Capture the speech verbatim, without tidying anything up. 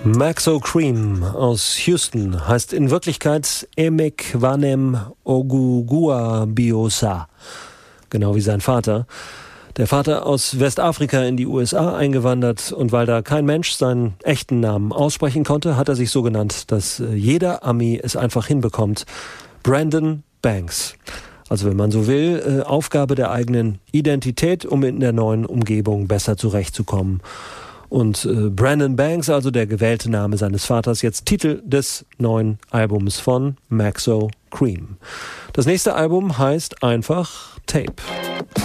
Maxo Cream aus Houston heißt in Wirklichkeit Emekwanem Oguguabiosa, genau wie sein Vater. Der Vater aus Westafrika in die U S A eingewandert, und weil da kein Mensch seinen echten Namen aussprechen konnte, hat er sich so genannt, dass jeder Ami es einfach hinbekommt. Brandon Banks. Also wenn man so will, Aufgabe der eigenen Identität, um in der neuen Umgebung besser zurechtzukommen. Und äh, Brandon Banks, also der gewählte Name seines Vaters, jetzt Titel des neuen Albums von Maxo Cream. Das nächste Album heißt einfach Tape.